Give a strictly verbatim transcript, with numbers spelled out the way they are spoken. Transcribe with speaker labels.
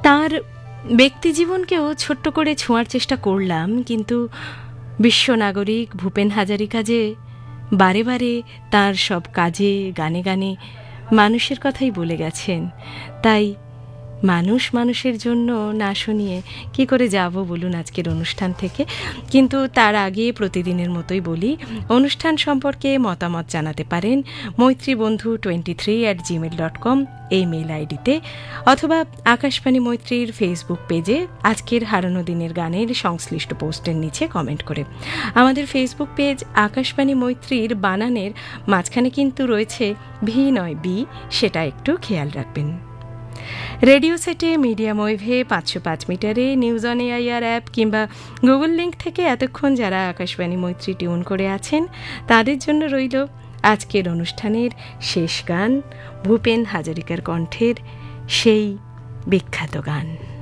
Speaker 1: তার ব্যক্তিজীবনকেও ছোট্ট করে ছোঁয়ার চেষ্টা করলাম, কিন্তু বিশ্বনাগরিক ভূপেন হাজারিকা যে বারে বারে তাঁর সব কাজে গানে গানে মানুষের কথাই বলে গেছেন, তাই মানুষ মানুষের জন্য না শুনিয়ে কি করে যাব বলুন আজকের অনুষ্ঠান থেকে। কিন্তু তার আগে প্রতিদিনের মতোই বলি, অনুষ্ঠান সম্পর্কে মতামত জানাতে পারেন মৈত্রী বন্ধু twenty three at Gmail dot com এই মেল আইডিতে, অথবা আকাশবাণী মৈত্রীর ফেসবুক পেজে আজকের হারানো দিনের গানের সংশ্লিষ্ট পোস্টের নিচে কমেন্ট করে। আমাদের ফেসবুক পেজ আকাশবাণী মৈত্রীর বানানের মাঝখানে কিন্তু রয়েছে ভি নয় বি, সেটা একটু খেয়াল রাখবেন। রেডিও সেটে, মিডিয়াম ওয়েভে পাঁচশো পাঁচ মিটারে, নিউজ অন এআইআর অ্যাপ কিংবা গুগল লিঙ্ক থেকে এতক্ষণ যারা আকাশবাণী মৈত্রী টিউন করে আছেন তাদের জন্য রইল আজকের অনুষ্ঠানের শেষ গান, ভূপেন হাজারিকার কণ্ঠের সেই বিখ্যাত গান।